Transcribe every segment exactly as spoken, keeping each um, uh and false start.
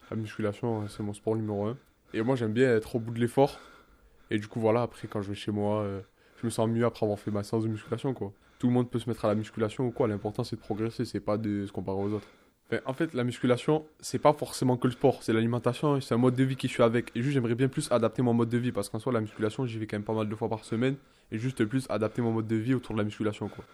La musculation, c'est mon sport numéro un. Et moi, j'aime bien être au bout de l'effort. Et du coup, voilà, après, quand je vais chez moi, euh, je me sens mieux après avoir fait ma séance de musculation, quoi. Tout le monde peut se mettre à la musculation ou quoi. L'important, c'est de progresser, c'est pas de se comparer aux autres. Enfin, en fait, la musculation, c'est pas forcément que le sport, c'est l'alimentation, et c'est un mode de vie qui suit avec. Et juste, j'aimerais bien plus adapter mon mode de vie, parce qu'en soi, la musculation, j'y vais quand même pas mal de fois par semaine. Et juste plus adapter mon mode de vie autour de la musculation, quoi.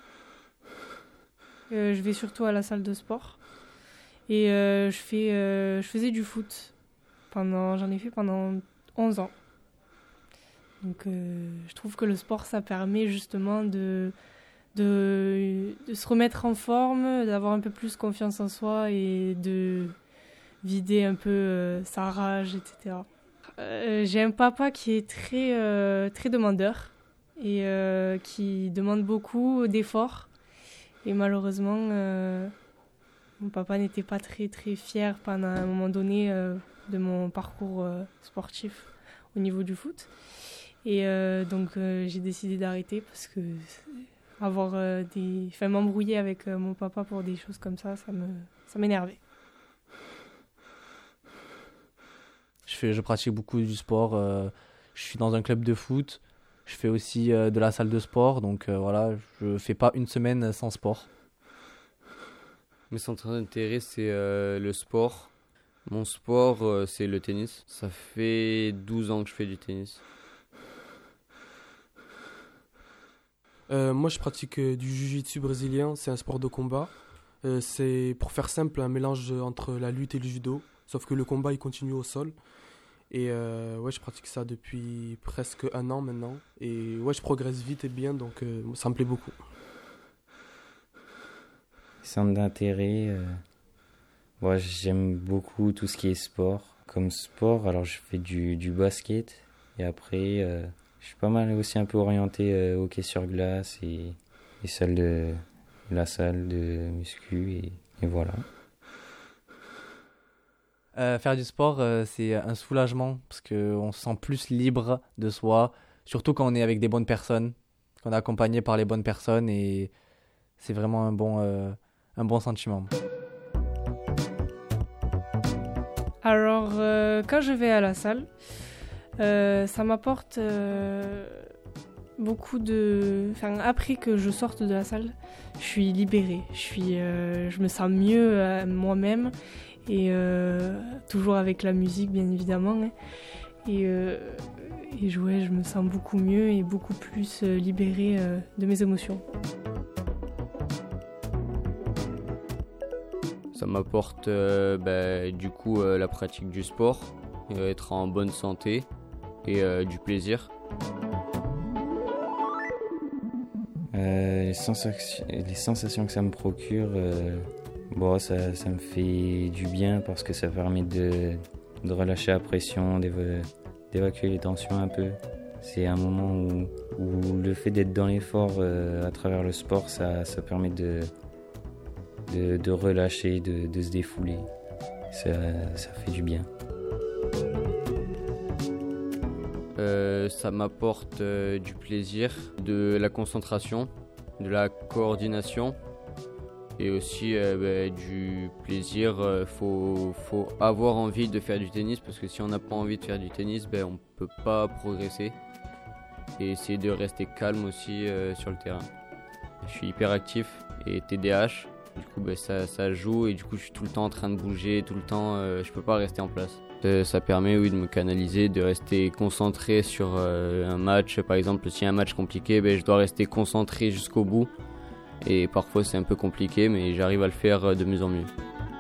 Euh, je vais surtout à la salle de sport. Et euh, je, fais, euh, je faisais du foot. Pendant, j'en ai fait pendant onze ans. Donc euh, je trouve que le sport, ça permet justement de, de, de se remettre en forme, d'avoir un peu plus confiance en soi et de vider un peu euh, sa rage, et cetera. Euh, j'ai un papa qui est très, euh, très demandeur et euh, qui demande beaucoup d'efforts. Et malheureusement, euh, mon papa n'était pas très, très fier pendant un moment donné euh, de mon parcours euh, sportif au niveau du foot. Et euh, donc euh, j'ai décidé d'arrêter parce que avoir euh, des, enfin m'embrouiller avec euh, mon papa pour des choses comme ça, ça me, ça m'énervait. Je fais, je pratique beaucoup du sport. Euh, je suis dans un club de foot. Je fais aussi euh, de la salle de sport. Donc euh, voilà, je fais pas une semaine sans sport. Mes centres d'intérêt, c'est euh, le sport. Mon sport, euh, c'est le tennis. Ça fait douze ans que je fais du tennis. Euh, moi, je pratique euh, du jiu-jitsu brésilien. C'est un sport de combat. Euh, c'est, pour faire simple, un mélange entre la lutte et le judo. Sauf que le combat, il continue au sol. Et euh, ouais, je pratique ça depuis presque un an maintenant. Et ouais, je progresse vite et bien, donc euh, ça me plaît beaucoup. Centre d'intérêt, euh, ouais, j'aime beaucoup tout ce qui est sport. Comme sport, alors je fais du, du basket. Et après, euh, je suis pas mal aussi un peu orienté euh, hockey sur glace et, et salle de, la salle de muscu. Et, et voilà. Euh, faire du sport, euh, c'est un soulagement parce qu'on se sent plus libre de soi, surtout quand on est avec des bonnes personnes, qu'on est accompagné par les bonnes personnes et c'est vraiment un bon, euh, un bon sentiment. Alors, euh, quand je vais à la salle, euh, ça m'apporte euh, beaucoup de... Enfin, après que je sorte de la salle, je suis libérée, je, suis, euh, je me sens mieux euh, moi-même. Et euh, toujours avec la musique, bien évidemment. Hein. Et, euh, et ouais, je me sens beaucoup mieux et beaucoup plus euh, libérée euh, de mes émotions. Ça m'apporte euh, bah, du coup euh, la pratique du sport, euh, être en bonne santé et euh, du plaisir. Euh, les, sensations, les sensations que ça me procure... Euh... Bon, ça, ça me fait du bien parce que ça permet de, de relâcher la pression, d'éva- d'évacuer les tensions un peu. C'est un moment où, où le fait d'être dans l'effort euh, à travers le sport, ça, ça permet de, de, de relâcher, de, de se défouler. Ça, ça fait du bien. Euh, ça m'apporte euh, du plaisir, de la concentration, de la coordination. Et aussi euh, bah, du plaisir, il euh, faut, faut avoir envie de faire du tennis parce que si on n'a pas envie de faire du tennis, bah, on ne peut pas progresser. Et essayer de rester calme aussi euh, sur le terrain. Je suis hyperactif et T D A H, du coup bah, ça, ça joue et du coup je suis tout le temps en train de bouger, tout le temps euh, je ne peux pas rester en place. Euh, ça permet oui, de me canaliser, de rester concentré sur euh, un match. Par exemple, s'il y a un match compliqué, bah, je dois rester concentré jusqu'au bout. Et parfois c'est un peu compliqué, mais j'arrive à le faire de mieux en mieux.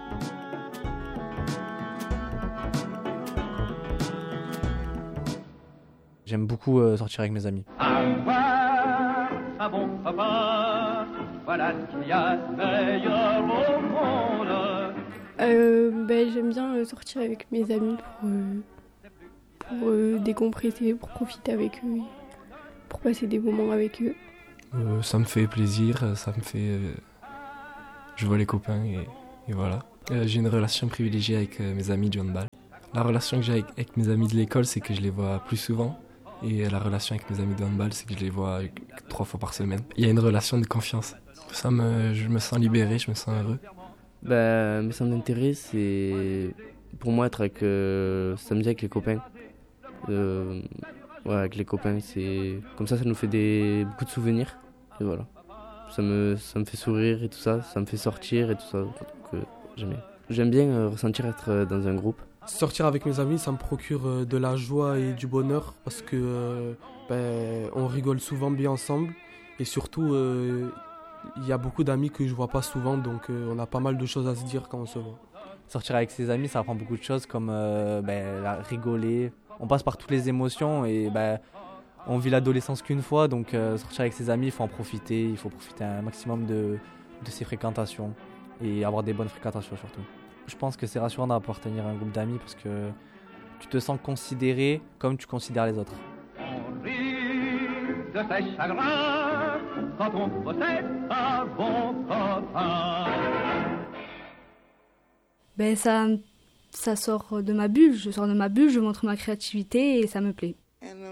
J'aime beaucoup euh, sortir avec mes amis. Avoir un bon papa, voilà ce qu'il y a de meilleur au monde. Euh, ben, j'aime bien euh, sortir avec mes amis pour, euh, pour euh, décompresser, pour profiter avec eux, pour passer des moments avec eux. Euh, ça me fait plaisir, ça me fait... Euh, je vois les copains et, et voilà. Euh, j'ai une relation privilégiée avec euh, mes amis du handball. La relation que j'ai avec, avec mes amis de l'école, c'est que je les vois plus souvent. Et la relation avec mes amis de handball, c'est que je les vois trois fois par semaine. Il y a une relation de confiance. Ça me, je me sens libéré, je me sens heureux. Bah, mes centres d'intérêt, c'est pour moi, être avec, euh, samedi avec les copains, euh, ouais, avec les copains, c'est comme ça, ça nous fait des, beaucoup de souvenirs. Et voilà. Ça me, ça me fait sourire et tout ça, ça me fait sortir et tout ça. Donc, euh, j'aime bien. J'aime bien euh, ressentir être euh, dans un groupe. Sortir avec mes amis, ça me procure euh, de la joie et du bonheur parce que euh, ben, on rigole souvent bien ensemble et surtout euh, il y a beaucoup d'amis que je vois pas souvent, donc euh, on a pas mal de choses à se dire quand on se voit. Sortir avec ses amis, ça apprend beaucoup de choses comme euh, ben, la rigoler. On passe par toutes les émotions et ben, on vit l'adolescence qu'une fois, donc euh, sortir avec ses amis, il faut en profiter, il faut profiter un maximum de, de ses fréquentations et avoir des bonnes fréquentations surtout. Je pense que c'est rassurant d'appartenir à un groupe d'amis parce que tu te sens considéré comme tu considères les autres. On rit de ses chagrins quand on possède un bon copain. Ben ça, ça sort de ma bulle, je sors de ma bulle, je montre ma créativité et ça me plaît.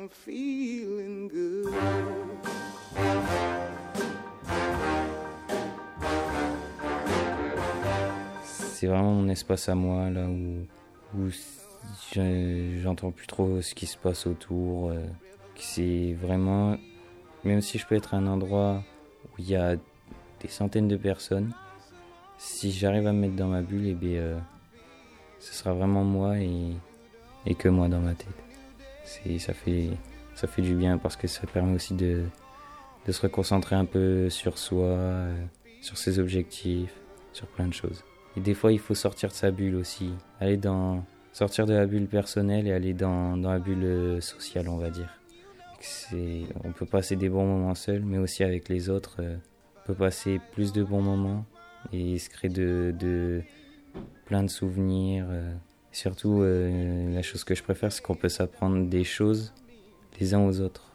C'est vraiment mon espace à moi, là où, où j'entends plus trop ce qui se passe autour. Euh, c'est vraiment, même si je peux être à un endroit où il y a des centaines de personnes, si j'arrive à me mettre dans ma bulle, eh bien, euh, ce sera vraiment moi et, et que moi dans ma tête. C'est, ça, fait, ça fait du bien parce que ça permet aussi de, de se reconcentrer un peu sur soi, euh, sur ses objectifs, sur plein de choses. Et des fois, il faut sortir de sa bulle aussi, aller dans, sortir de la bulle personnelle et aller dans, dans la bulle sociale, on va dire. C'est, on peut passer des bons moments seuls, mais aussi avec les autres, euh, on peut passer plus de bons moments et se créer de, de plein de souvenirs. Euh. Surtout, euh, la chose que je préfère, c'est qu'on peut s'apprendre des choses les uns aux autres.